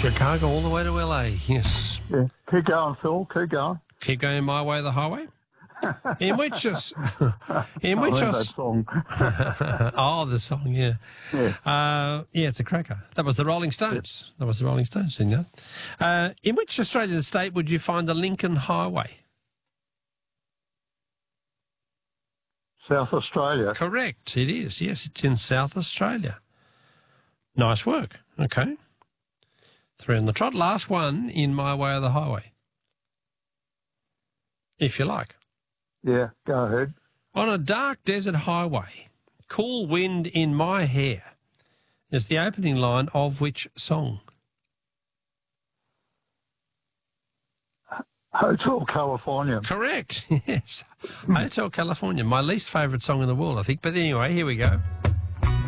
Chicago all the way to LA, yes. Yeah. Keep going, Phil. Keep going. Keep going my way, the highway. In which that song. oh, the song, yeah. Yeah. Yeah, it's a cracker. That was the Rolling Stones. That was the Rolling Stones singing that. In which Australian state would you find the Lincoln Highway? South Australia. Correct, it is. Yes, it's in South Australia. Nice work. Okay. 3 on the trot. Last one in my way of the highway. If you like. Yeah, go ahead. On a dark desert highway, cool wind in my hair is the opening line of which song? Hotel California. Correct, yes. Hotel California, my least favourite song in the world, I think. But anyway, here we go.